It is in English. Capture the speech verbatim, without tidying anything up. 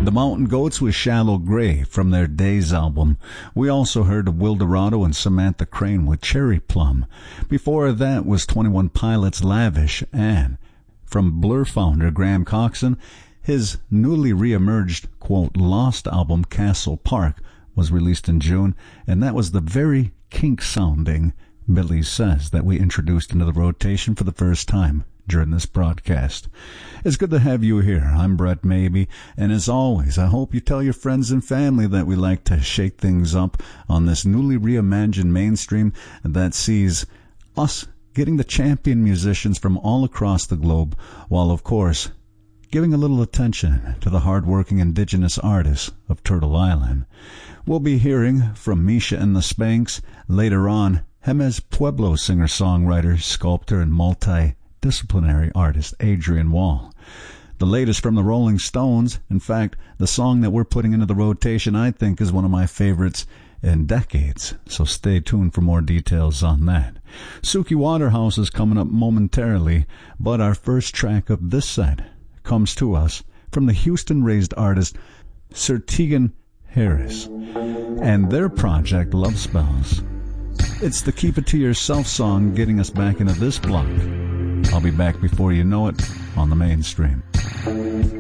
The Mountain Goats with Shallow Grey from their Days album. We also heard of Will Dorado and Samantha Crane with Cherry Plum. Before that was twenty-one Pilots' Lavish, and from Blur founder Graham Coxon, his newly re-emerged, quote, lost album Castle Park was released in June, and that was the very kink-sounding Billy Says that we introduced into the rotation for the first time during this broadcast. It's good to have you here. I'm Brett Maybe, and as always, I hope you tell your friends and family that we like to shake things up on this newly reimagined mainstream that sees us getting the champion musicians from all across the globe, while, of course, giving a little attention to the hard-working indigenous artists of Turtle Island. We'll be hearing from Misha and the Spanks. Later on, Jemez Pueblo singer-songwriter, sculptor, and multi-disciplinary artist Adrian Wall. The latest from the Rolling Stones. In fact, the song that we're putting into the rotation, I think, is one of my favorites in decades. So stay tuned for more details on that. Suki Waterhouse is coming up momentarily, but our first track of this set comes to us from the Houston-raised artist Sir Tegan Harris and their project Love Spells. It's the Keep It To Yourself song getting us back into this block. I'll be back before you know it on the mainstream.